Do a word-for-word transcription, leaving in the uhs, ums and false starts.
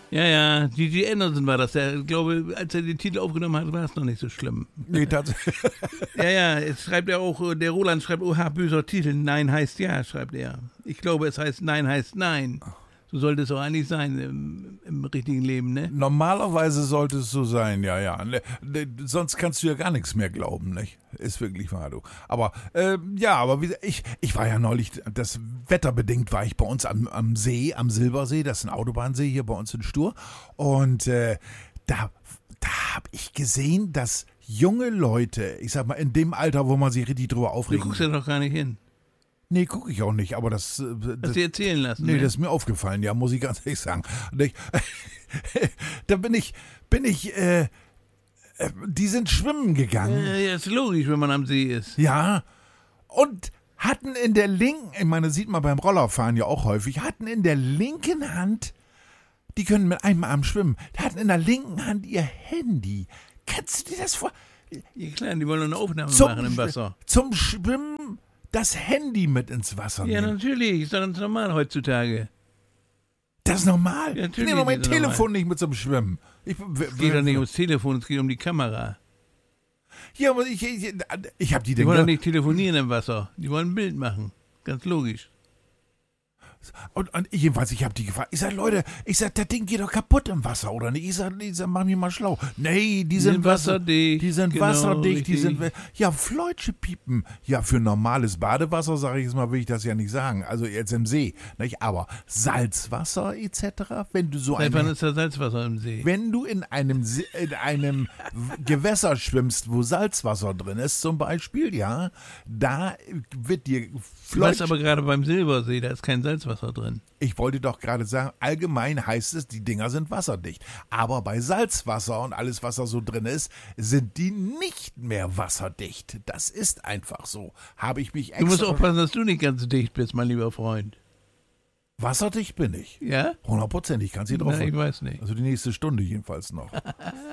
Ja, ja, G G Anderson war das. Der, glaube, als er den Titel aufgenommen hat, war es noch nicht so schlimm. Nee, tatsächlich. Ja, ja, es schreibt er auch, der Roland schreibt, oha, böser Titel, Nein heißt Ja, schreibt er. Ich glaube, es heißt Nein heißt Nein. So sollte es auch eigentlich sein im, im richtigen Leben, ne? Normalerweise sollte es so sein, ja, ja. Ne, ne, sonst kannst du ja gar nichts mehr glauben, nicht? Ist wirklich wahr, du. Aber, äh, ja, aber wie, ich, ich war ja neulich, das wetterbedingt war ich bei uns am, am See, am Silbersee, das ist ein Autobahnsee hier bei uns in Stur. Und äh, da, da habe ich gesehen, dass junge Leute, ich sag mal, in dem Alter, wo man sich richtig drüber Du aufregt. guckst ja doch gar nicht hin. Nee, gucke ich auch nicht, aber das... äh, Hast das du dir erzählen lassen, Nee, ne? das ist mir aufgefallen, ja, muss ich ganz ehrlich sagen. Und ich, da bin ich, bin ich, äh, äh, die sind schwimmen gegangen. Ja, ja, ist logisch, wenn man am See ist. Ja, und hatten in der linken, ich meine, sieht man beim Rollerfahren ja auch häufig, hatten in der linken Hand, die können mit einem Arm schwimmen, die hatten in der linken Hand ihr Handy. Kannst du dir das vor... Ja klar, die wollen eine Aufnahme Zum, machen im Wasser. zum Schwimmen das Handy mit ins Wasser Ja, nehmen. natürlich, ist doch ganz normal heutzutage. Das ist normal. Ja, ich natürlich nehme mein ist das Telefon normal. nicht mit zum Schwimmen. Ich, Es geht doch nicht ums Telefon, es geht um die Kamera. Ja, aber ich, ich, ich habe die Die denn wollen doch ge- nicht telefonieren im Wasser. Die wollen ein Bild machen. Ganz logisch. Und, und jedenfalls, ich habe die gefragt. Ich sag, Leute, ich sag, das Ding geht doch kaputt im Wasser, oder nicht? Ich sag, ich sag mach mich mal schlau. Nee, die sind, sind Wasser, wasserdicht, die sind genau, wasserdicht, die richtig. sind, ja, Fleutsche piepen. Ja, für normales Badewasser, sage ich jetzt mal, will ich das ja nicht sagen. Also jetzt im See, nicht? Aber Salzwasser et cetera, wenn du so Seit wann eine, ist da Salzwasser im See? wenn du in einem, See, in einem Gewässer schwimmst, wo Salzwasser drin ist, zum Beispiel, ja, da wird dir Du weißt Fleutsch. aber gerade beim Silbersee, da ist kein Salzwasser drin. Ich wollte doch gerade sagen, allgemein heißt es, die Dinger sind wasserdicht. Aber bei Salzwasser und alles, was da so drin ist, sind die nicht mehr wasserdicht. Das ist einfach so. Habe ich mich extra... Du musst aufpassen, dass du nicht ganz dicht bist, mein lieber Freund. Wasserdicht bin ich. Ja? Hundertprozentig, kannst du drauf... Na, ich weiß nicht. Also die nächste Stunde jedenfalls noch.